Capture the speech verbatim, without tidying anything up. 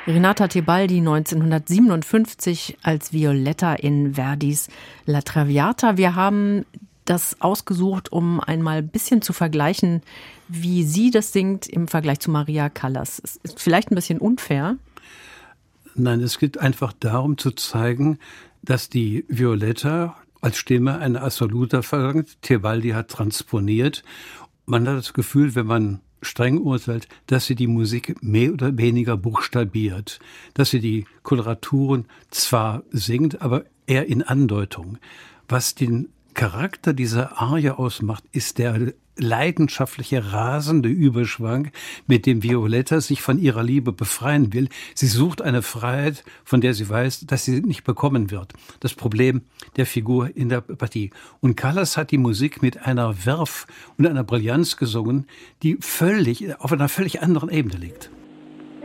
Renata Tebaldi neunzehnhundertsiebenundfünfzig als Violetta in Verdis La Traviata. Wir haben das ausgesucht, um einmal ein bisschen zu vergleichen, wie sie das singt im Vergleich zu Maria Callas. Es ist vielleicht ein bisschen unfair. Nein, es geht einfach darum zu zeigen, dass die Violetta als Stimme eine Assoluta verlangt. Tebaldi hat transponiert. Man hat das Gefühl, wenn man streng urteilt, dass sie die Musik mehr oder weniger buchstabiert, dass sie die Koloraturen zwar singt, aber eher in Andeutung. Was den Charakter dieser Arie ausmacht, ist der leidenschaftliche, rasende Überschwang, mit dem Violetta sich von ihrer Liebe befreien will. Sie sucht eine Freiheit, von der sie weiß, dass sie nicht bekommen wird. Das Problem der Figur in der Partie. Und Callas hat die Musik mit einer Werf und einer Brillanz gesungen, die völlig, auf einer völlig anderen Ebene liegt.